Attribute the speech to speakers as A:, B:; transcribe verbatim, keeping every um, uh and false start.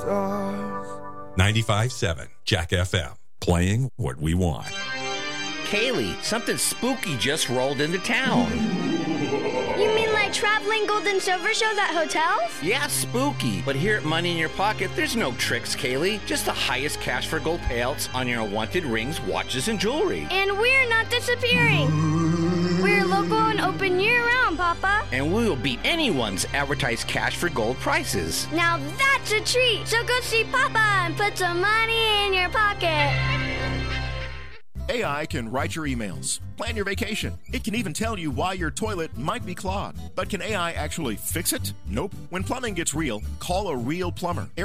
A: stars.
B: ninety-five point seven Jack F M, playing what we want.
C: Kaylee, something spooky just rolled into town.
D: You mean like traveling gold and silver shows at hotels?
C: Yeah, spooky. But here at Money in Your Pocket, there's no tricks, Kaylee. Just the highest cash for gold payouts on your wanted rings, watches, and jewelry.
D: And we're not disappearing. We're local and open year-round, Papa.
C: And we will beat anyone's advertised cash for gold prices.
D: Now that's a treat. So go see Papa and put some money in your pocket.
E: A I can write your emails, plan your vacation. It can even tell you why your toilet might be clogged. But can A I actually fix it? Nope. When plumbing gets real, call a real plumber.